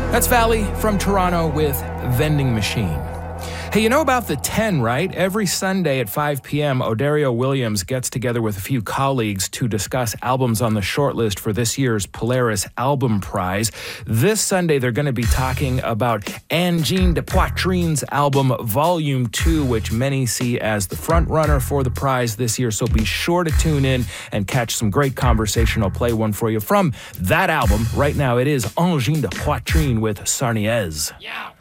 That's Valley from Toronto with Vending Machine. Hey, you know about the 10, right? Every Sunday at 5 p.m., Odario Williams gets together with a few colleagues to discuss albums on the shortlist for this year's Polaris Album Prize. This Sunday, they're going to be talking about Angine de Poitrine's album Volume 2, which many see as the front runner for the prize this year. So be sure to tune in and catch some great conversation. I'll play one for you from that album. Right now, it is Angine de Poitrine with Sarniez. Yeah.